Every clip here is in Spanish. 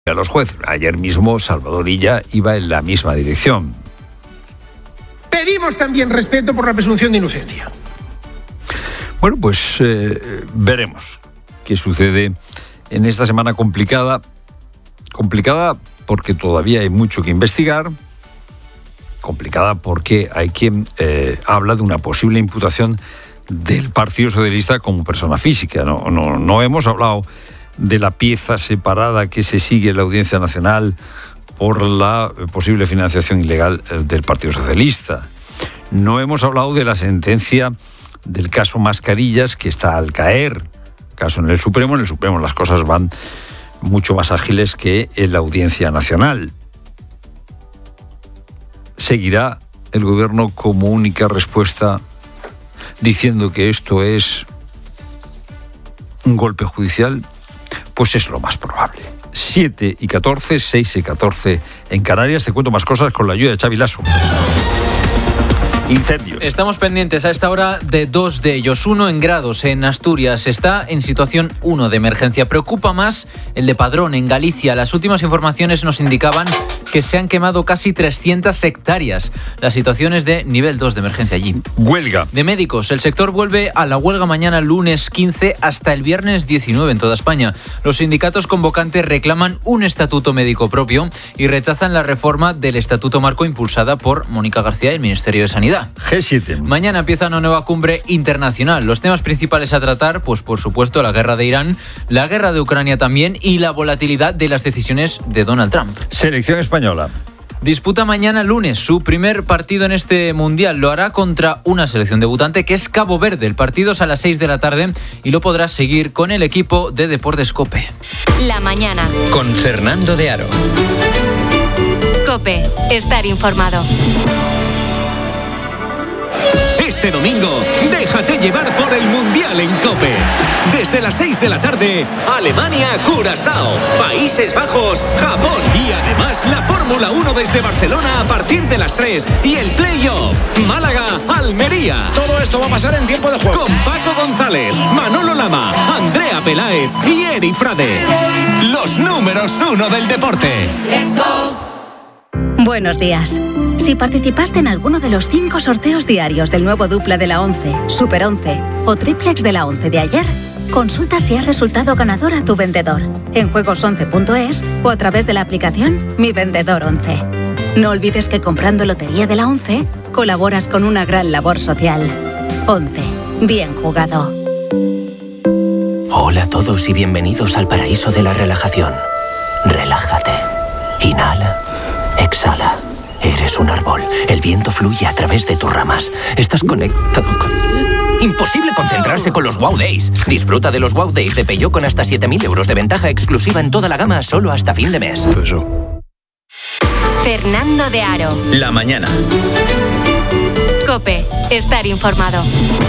a los jueces. Ayer mismo Salvador Illa iba en la misma dirección. Pedimos también respeto por la presunción de inocencia. Bueno, pues veremos qué sucede en esta semana complicada. Complicada porque todavía hay mucho que investigar. Complicada porque hay quien habla de una posible imputación del Partido Socialista como persona física. No hemos hablado de la pieza separada que se sigue en la Audiencia Nacional por la posible financiación ilegal del Partido Socialista. No hemos hablado de la sentencia del caso Mascarillas, que está al caer. Caso en el Supremo las cosas van mucho más ágiles que en la Audiencia Nacional. ¿Seguirá el gobierno como única respuesta diciendo que esto es un golpe judicial? Pues es lo más probable. 7:14, 6:14 en Canarias. Te cuento más cosas con la ayuda de Xavi Lasso. Incendios. Estamos pendientes a esta hora de 2 de ellos. Uno en Grados, en Asturias. Está en situación 1 de emergencia. Preocupa más el de Padrón, en Galicia. Las últimas informaciones nos indicaban que se han quemado casi 300 hectáreas. La situación es de nivel 2 de emergencia allí. Huelga. De médicos. El sector vuelve a la huelga mañana lunes 15 hasta el viernes 19 en toda España. Los sindicatos convocantes reclaman un estatuto médico propio y rechazan la reforma del estatuto marco impulsada por Mónica García del Ministerio de Sanidad. G7. Mañana empieza una nueva cumbre internacional. Los temas principales a tratar, pues por supuesto la guerra de Irán, la guerra de Ucrania también y la volatilidad de las decisiones de Donald Trump. Selección española. Disputa mañana lunes su primer partido en este Mundial. Lo hará contra una selección debutante que es Cabo Verde. El partido es a las 6 de la tarde y lo podrá seguir con el equipo de Deportes COPE. La mañana. Con Fernando de Aro. COPE. Estar informado. Este domingo, déjate llevar por el Mundial en COPE. Desde las 6 de la tarde, Alemania-Curazao, Países Bajos, Japón. Y además la Fórmula 1 desde Barcelona a partir de las 3. Y el Play-Off, Málaga-Almería. Todo esto va a pasar en tiempo de juego. Con Paco González, Manolo Lama, Andrea Peláez y Eri Frade. Los números 1 del deporte. Let's go. Buenos días. Si participaste en alguno de los 5 sorteos diarios del nuevo dupla de la 11, Super 11 o triplex de la 11 de ayer, consulta si has resultado ganador a tu vendedor en juegos11.es o a través de la aplicación Mi Vendedor 11. No olvides que comprando Lotería de la 11 colaboras con una gran labor social. 11. Bien jugado. Hola a todos y bienvenidos al paraíso de la relajación. Relájate. Inhala. Exhala. Eres un árbol. El viento fluye a través de tus ramas. Estás conectado con... Imposible concentrarse con los Wow Days. Disfruta de los Wow Days de Peugeot con hasta 7.000 euros de ventaja exclusiva en toda la gama solo hasta fin de mes. Fernando de Aro. La mañana. COPE. Estar informado.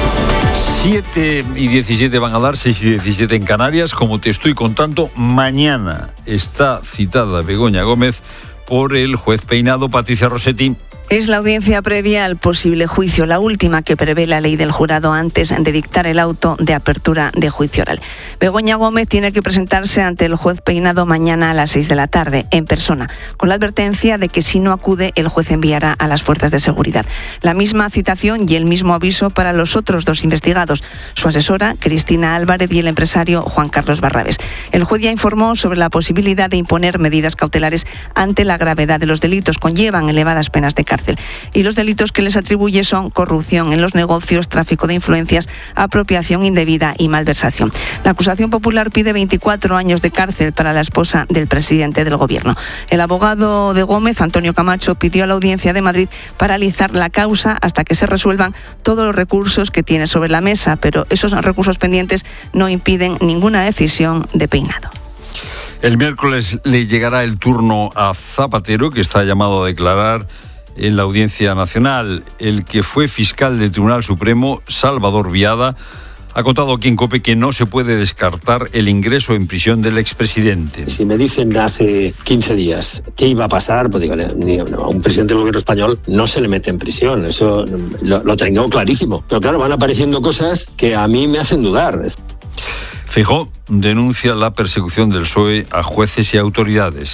7:17 van a dar, 6:17 en Canarias. Como te estoy contando, mañana está citada Begoña Gómez por el juez Peinado. Patricia Rossetti. Es la audiencia previa al posible juicio, la última que prevé la ley del jurado antes de dictar el auto de apertura de juicio oral. Begoña Gómez tiene que presentarse ante el juez Peinado mañana a las 6 de la tarde, en persona, con la advertencia de que si no acude, el juez enviará a las fuerzas de seguridad. La misma citación y el mismo aviso para los otros 2 investigados, su asesora, Cristina Álvarez, y el empresario Juan Carlos Barrabés. El juez ya informó sobre la posibilidad de imponer medidas cautelares ante la gravedad de los delitos. Conllevan elevadas penas de cárcel. Y los delitos que les atribuye son corrupción en los negocios, tráfico de influencias, apropiación indebida y malversación. La acusación popular pide 24 años de cárcel para la esposa del presidente del gobierno. El abogado de Gómez, Antonio Camacho, pidió a la Audiencia de Madrid paralizar la causa hasta que se resuelvan todos los recursos que tiene sobre la mesa, pero esos recursos pendientes no impiden ninguna decisión de Peinado. El miércoles le llegará el turno a Zapatero, que está llamado a declarar en la Audiencia Nacional. El que fue fiscal del Tribunal Supremo, Salvador Viada, ha contado aquí en COPE que no se puede descartar el ingreso en prisión del expresidente. Si me dicen hace 15 días qué iba a pasar, pues digo, a un presidente del gobierno español no se le mete en prisión, eso lo tengo clarísimo. Pero claro, van apareciendo cosas que a mí me hacen dudar. Feijóo denuncia la persecución del PSOE a jueces y autoridades.